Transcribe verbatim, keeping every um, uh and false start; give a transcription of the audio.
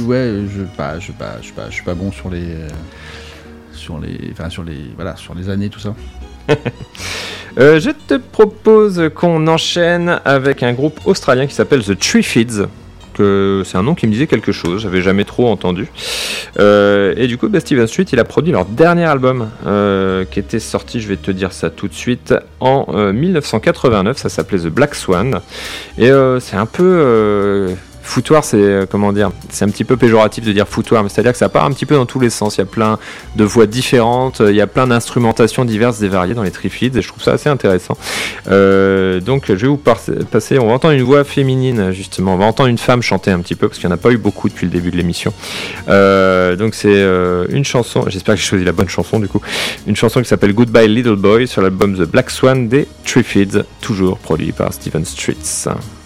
ouais, je pas, je pas, je pas, je suis pas bon sur les, euh, sur les, enfin sur les, voilà, sur les années tout ça. euh, je te propose qu'on enchaîne avec un groupe australien qui s'appelle The Triffids. Que c'est un nom qui me disait quelque chose, j'avais jamais trop entendu. Euh, et du coup, bah, Steven Street, il a produit leur dernier album euh, qui était sorti, je vais te dire ça tout de suite, en euh, dix-neuf cent quatre-vingt-neuf. Ça s'appelait The Black Swan. Et euh, c'est un peu. Euh, Foutoir, c'est euh, comment dire, c'est un petit peu péjoratif de dire foutoir, mais c'est-à-dire que ça part un petit peu dans tous les sens. Il y a plein de voix différentes, il y a plein d'instrumentations diverses et variées dans les Triffids, et je trouve ça assez intéressant. Euh, donc, je vais vous par- passer. On va entendre une voix féminine justement. On va entendre une femme chanter un petit peu parce qu'il n'y en a pas eu beaucoup depuis le début de l'émission. Euh, donc, c'est euh, une chanson. J'espère que j'ai choisi la bonne chanson du coup. Une chanson qui s'appelle Goodbye Little Boy sur l'album The Black Swan des Triffids, toujours produit par Steven Streets.